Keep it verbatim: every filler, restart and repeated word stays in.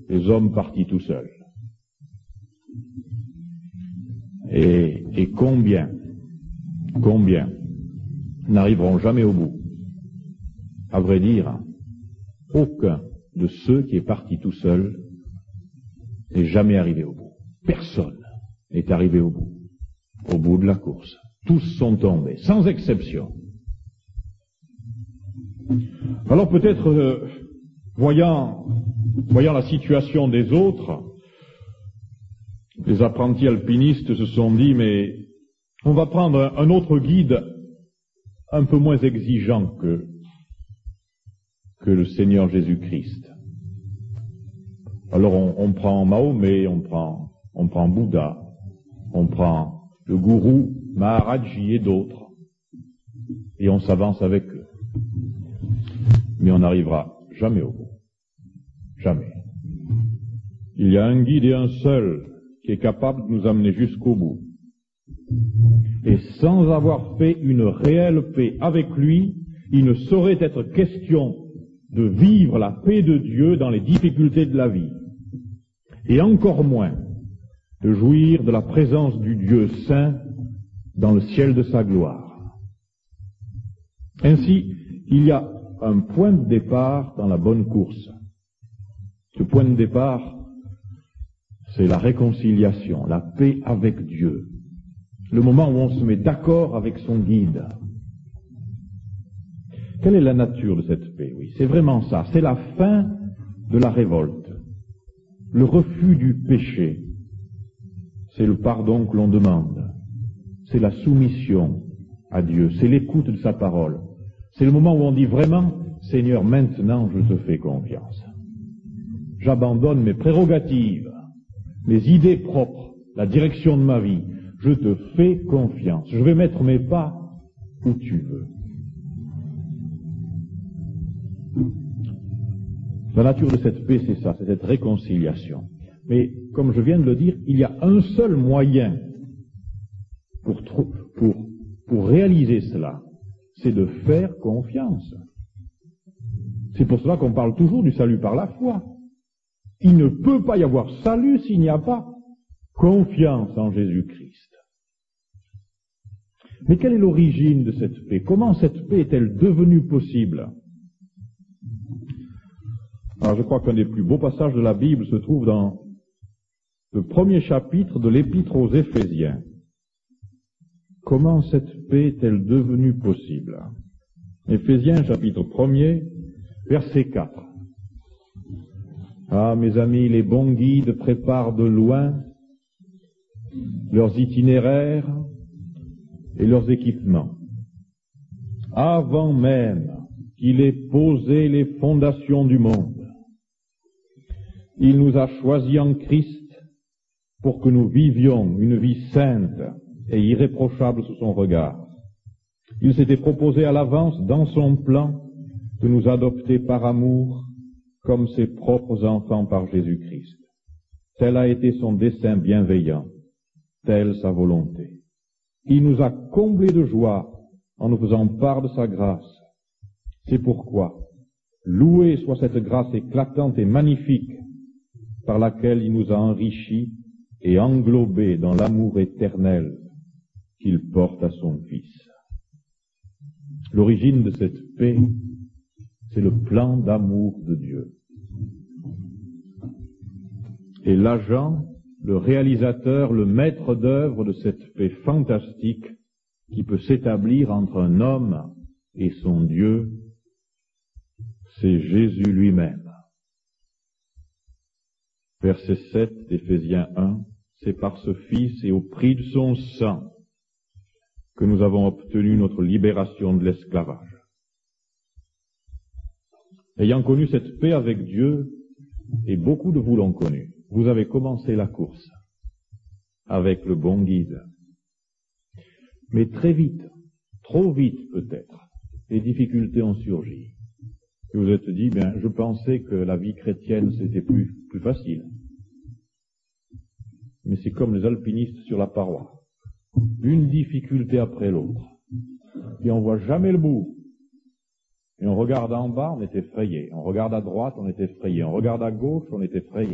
les hommes partis tout seuls. Et, et combien, combien n'arriveront jamais au bout? À vrai dire, aucun de ceux qui est parti tout seul n'est jamais arrivé au bout. Personne n'est arrivé au bout, au bout de la course. Tous sont tombés, sans exception. Alors peut-être, euh, voyant, voyant la situation des autres, les apprentis alpinistes se sont dit, mais on va prendre un, un autre guide un peu moins exigeant que, que le Seigneur Jésus-Christ. Alors on, on prend Mahomet, on prend, on prend Bouddha, on prend le gourou Maharaji et d'autres, et on s'avance avec eux. Mais on n'arrivera jamais au bout. Jamais. Il y a un guide et un seul qui est capable de nous amener jusqu'au bout. Et sans avoir fait une réelle paix avec lui, il ne saurait être question de vivre la paix de Dieu dans les difficultés de la vie. Et encore moins de jouir de la présence du Dieu saint dans le ciel de sa gloire. Ainsi, il y a un point de départ dans la bonne course. Ce point de départ, c'est la réconciliation, la paix avec Dieu. Le moment où on se met d'accord avec son guide. Quelle est la nature de cette paix? Oui, c'est vraiment ça. C'est la fin de la révolte. Le refus du péché. C'est le pardon que l'on demande. C'est la soumission à Dieu. C'est l'écoute de sa parole. C'est le moment où on dit vraiment, Seigneur, maintenant je te fais confiance. J'abandonne mes prérogatives, mes idées propres, la direction de ma vie. Je te fais confiance. Je vais mettre mes pas où tu veux. La nature de cette paix, c'est ça, c'est cette réconciliation. Mais, comme je viens de le dire, il y a un seul moyen pour, pour, pour réaliser cela, c'est de faire confiance. C'est pour cela qu'on parle toujours du salut par la foi. Il ne peut pas y avoir salut s'il n'y a pas confiance en Jésus-Christ. Mais quelle est l'origine de cette paix? Comment cette paix est-elle devenue possible? Alors je crois qu'un des plus beaux passages de la Bible se trouve dans le premier chapitre de l'Épître aux Éphésiens. Comment cette paix est-elle devenue possible? Éphésiens chapitre premier, verset quatre. Ah, mes amis, les bons guides préparent de loin leurs itinéraires et leurs équipements. Avant même qu'il ait posé les fondations du monde, il nous a choisis en Christ pour que nous vivions une vie sainte et irréprochable sous son regard. Il s'était proposé à l'avance, dans son plan, de nous adopter par amour comme ses propres enfants par Jésus-Christ. Tel a été son dessein bienveillant, telle sa volonté. Il nous a comblés de joie en nous faisant part de sa grâce. C'est pourquoi, louée soit cette grâce éclatante et magnifique par laquelle il nous a enrichis et englobés dans l'amour éternel qu'il porte à son Fils. L'origine de cette paix, c'est le plan d'amour de Dieu. Et l'agent, le réalisateur, le maître d'œuvre de cette paix fantastique qui peut s'établir entre un homme et son Dieu, c'est Jésus lui-même. Verset sept d'Éphésiens un, c'est par ce Fils et au prix de son sang que nous avons obtenu notre libération de l'esclavage. Ayant connu cette paix avec Dieu, et beaucoup de vous l'ont connue, vous avez commencé la course avec le bon guide. Mais très vite, trop vite peut-être, les difficultés ont surgi. Et vous êtes dit, bien, je pensais que la vie chrétienne c'était plus, plus facile. Mais c'est comme les alpinistes sur la paroi. Une difficulté après l'autre. Et on voit jamais le bout. Et on regarde en bas, on est effrayé. On regarde à droite, on est effrayé. On regarde à gauche, on est effrayé.